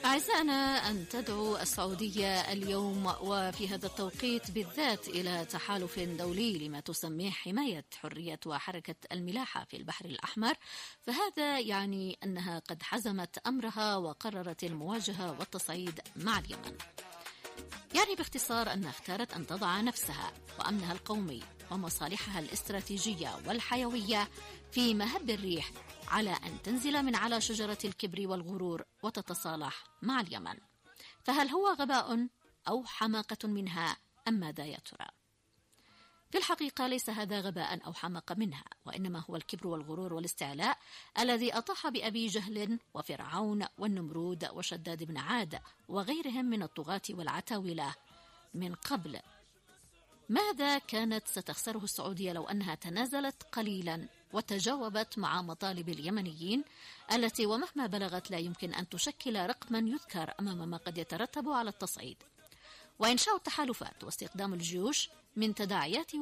أعزائنا، أن تدعو السعودية اليوم وفي هذا التوقيت بالذات إلى تحالف دولي لما تسميه حماية حرية وحركة الملاحة في البحر الأحمر، فهذا يعني أنها قد حزمت أمرها وقررت المواجهة والتصعيد مع اليمن. يعني باختصار أنها اختارت أن تضع نفسها وأمنها القومي ومصالحها الاستراتيجية والحيوية في مهب الريح على أن تنزل من على شجرة الكبر والغرور وتتصالح مع اليمن. فهل هو غباء أو حماقة منها أم ماذا يا ترى؟ في الحقيقة ليس هذا غباء أو حماقة منها، وإنما هو الكبر والغرور والاستعلاء الذي أطاح بأبي جهل وفرعون والنمرود وشداد بن عاد وغيرهم من الطغاة والعتاولة من قبل. ماذا كانت ستخسره السعودية لو أنها تنازلت قليلا وتجاوبت مع مطالب اليمنيين التي ومهما بلغت لا يمكن أن تشكل رقما يذكر أمام ما قد يترتب على التصعيد وإنشاء التحالفات واستخدام الجيوش من تداعيات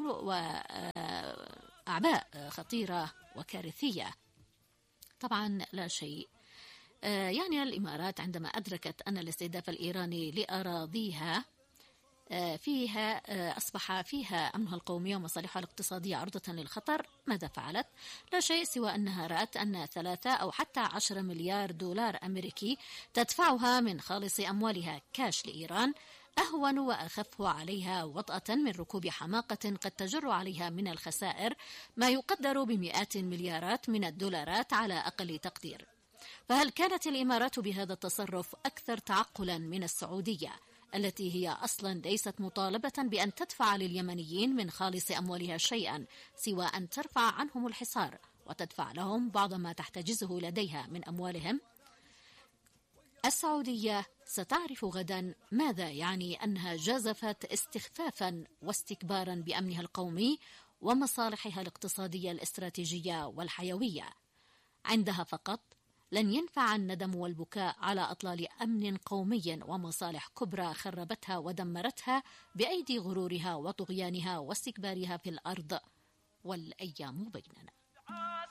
وأعباء خطيرة وكارثية؟ طبعا لا شيء. يعني الإمارات عندما أدركت أن الاستهداف الإيراني لأراضيها فيها أصبح فيها أمنها القومي ومصالحها الاقتصادية عرضة للخطر، ماذا فعلت؟ لا شيء سوى أنها رأت أن 3 أو حتى 10 مليار دولار أمريكي تدفعها من خالص أموالها كاش لإيران أهون وأخف عليها وطأة من ركوب حماقة قد تجر عليها من الخسائر ما يقدر بمئات المليارات من الدولارات على أقل تقدير. فهل كانت الإمارات بهذا التصرف أكثر تعقلا من السعودية التي هي أصلا ليست مطالبة بأن تدفع لليمنيين من خالص أموالها شيئا سوى أن ترفع عنهم الحصار وتدفع لهم بعض ما تحتجزه لديها من أموالهم؟ السعودية ستعرف غدا ماذا يعني أنها جازفت استخفافا واستكبارا بأمنها القومي ومصالحها الاقتصادية الاستراتيجية والحيوية. عندها فقط لن ينفع الندم والبكاء على أطلال أمن قومي ومصالح كبرى خربتها ودمرتها بأيدي غرورها وطغيانها واستكبارها في الأرض، والأيام بيننا.